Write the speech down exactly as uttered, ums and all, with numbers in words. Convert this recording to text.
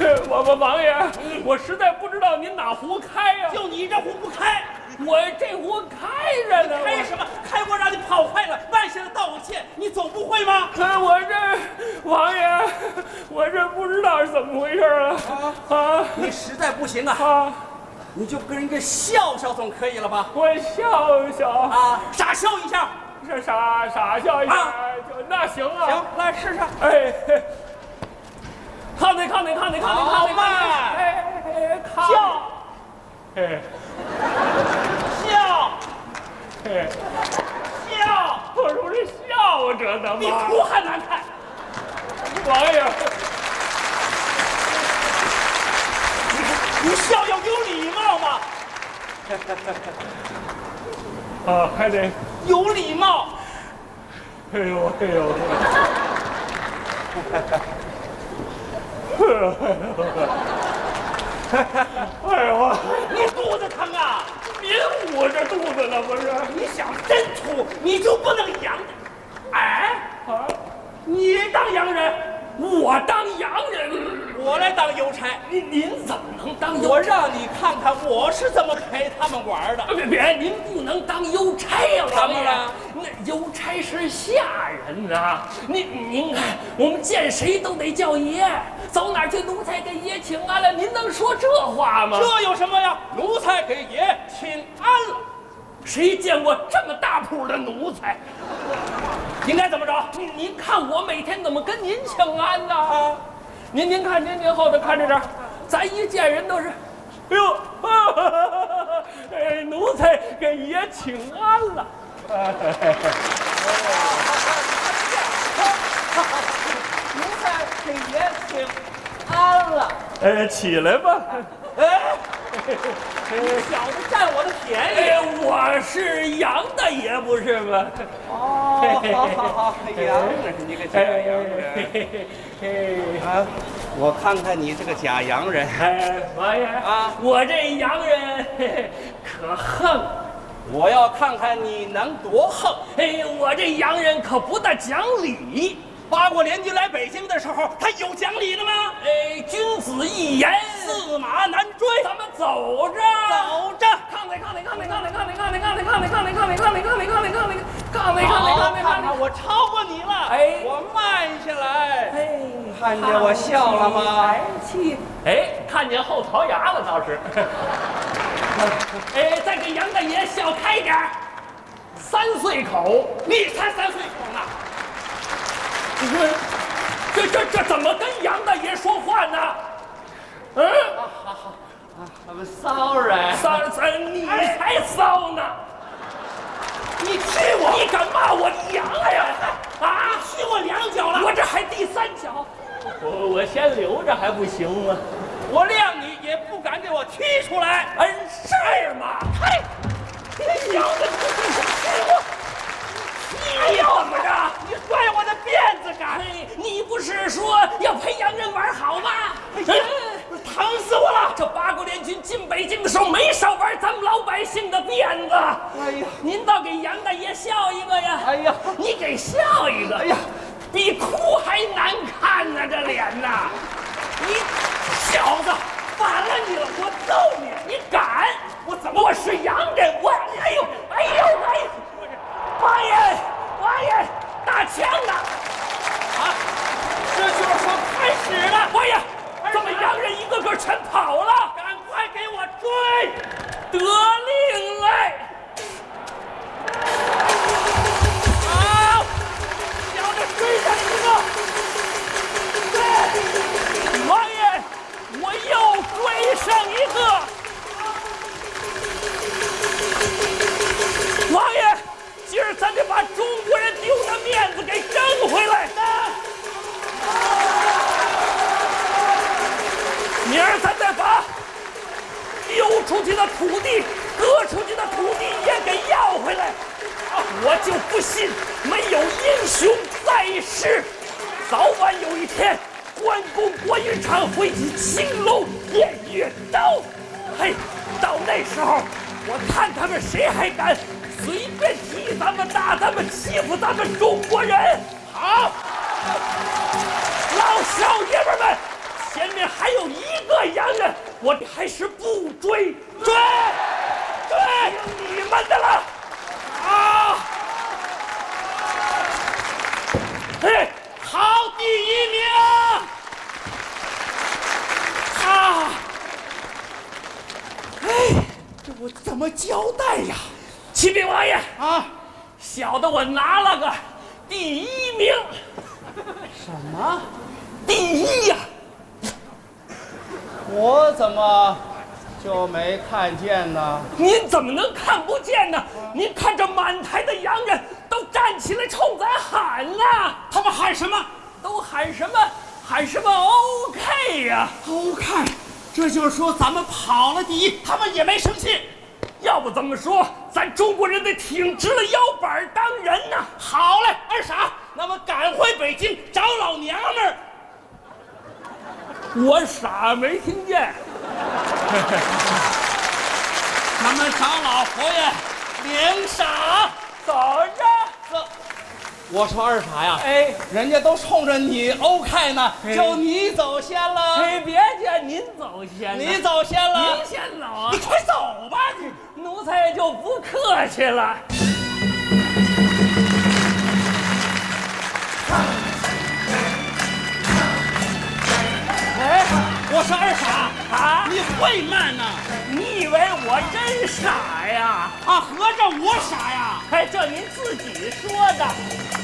我我王爷，我实在不知道您哪壶开呀？ 就你这壶不开， 我这壶开着呢。 开什么？开过让你跑坏了，万下的道歉，你总不会吗？ 我这王爷，我这不知道是怎么回事啊啊！ 你实在不行啊啊！ 你就跟人家笑笑总可以了吧？ 我笑笑啊，傻笑一下， 是傻傻笑一下， 啊、 就那行啊。 行，来试试。 哎，看你看你看你看你看你看你， 哎哎， 笑， 哎， 笑， 哎， 笑， 我说这笑着呢吗？ 比哭还难看。 王爷。 你笑要有礼貌吗？ 啊，还得有礼貌。 哎呦哎呦！哎呦！ 你肚子疼啊？ 您捂着肚子呢不是？ 你想真粗，你就不能洋人。哎， 啊， 你当洋人， 我当洋人。 我来当邮差。 您您怎么能当邮差？ 我让你看看我是怎么陪他们玩的。 别别，您不能当邮差呀！ 怎么了？ 那邮差是下人呐。您您看，我们见谁都得叫爷，走哪儿去奴才给爷请安了。您能说这话吗？ 这有什么呀？奴才给爷请安了。 谁见过这么大铺的奴才？ 应该怎么着？ 您您看我每天怎么跟您请安呢？ 啊， 您您看您您后头看着这儿，咱一见人都是，哎呦，哎，奴才给爷请安了。 奴才给爷请安了。 哎，起来吧。 哎，你小子占我的便宜。 哎，我是杨大爷，不是吗？ 哦，好好好，洋人，你个假洋人。啊，我看看你这个假洋人。 哎，王爷啊， 我这洋人可横。 我要看看你能多横。 哎，我这洋人可不大讲理。 八国联军来北京的时候，他有讲理的吗？ 哎，君子一言， 驷马难追。 咱们走着， 走着。 看来看来看来看来看来看来看来看来看来看来看来看来看来看来看来看来看来好， 看看看我超过你了。 哎， 我慢下来。 哎， 看见我笑了吗？ 来气。哎，看见后槽牙了倒是。哎，再给杨大爷笑开点儿，三岁口。 你才三岁口呢。 这这这怎么跟杨大爷说话呢？嗯， 好好啊 ，I'm sorry。 骚骚，你才骚呢！ 你踢我， 你敢骂我娘呀？啊， 踢我两脚了， 我这还第三脚，我我先留着还不行吗？ 我晾你也不敢给我踢出来。 嗯，是吗？嘿，你要的踢我！你怎么着？ 你拽我的辫子干？ 你不是说要陪洋人玩好吗？ 哎呀，疼死我了！ 这八国联军进北京的时候没少玩咱们老百姓的辫子。 哎呀， 您倒给杨大爷笑一个呀！ 哎呀， 你给笑一个！ 哎呀， 比哭还难看呢，这脸呐！你小子，反了你了！我揍你！你敢？我怎么？我是洋人！我哎呦哎呦哎！王爷王爷，打枪呢！ 啊，这就是说开始了！ 王爷，怎么洋人一个个全跑了？ 赶快给我追！ 得令来！ 好，小子追上一个！ 对，王爷，我又追上一个！王爷，今儿咱得把中国人丢的面子给争回来！明儿咱再把丢出去的土地、割出去的土地也给要回来！我就不信没有英雄在世，早晚有一天，关公、郭云长会起青楼偃月刀。嘿，到那时候，我看他们谁还敢随便踢咱们、打咱们、欺负咱们中国人！好，老少爷们们，前面还有一了洋人，我还是不追，追，追，听你们的了。啊！哎，好，第一名！啊！哎，这我怎么交代呀？启禀王爷啊， 小的我拿了个第一名。 什么？ 第一呀！ 我怎么就没看见呢？ 您怎么能看不见呢？您看这满台的洋人都站起来冲咱喊呢！ 他们喊什么？ 都喊什么？喊什么 OK 呀 ？OK， 这就是说咱们跑了第一，他们也没生气。 要不怎么说咱中国人得挺直了腰板当人呢？ 好嘞，二傻，那么赶回北京找老娘们儿。 我傻没听见。 咱们找老佛爷领赏， 走着。 走。我说二傻呀， 哎， 人家都冲着你 OK 呢， 哎、 就你走先了。 哎，别介，您走先， 你走先了， 您先走啊！ 你快走吧，你奴才就不客气了。哎， 我说二傻啊， 你会慢呢？ 你以为我真傻呀？ 啊，合着我傻呀？ 哎，这您自己说的。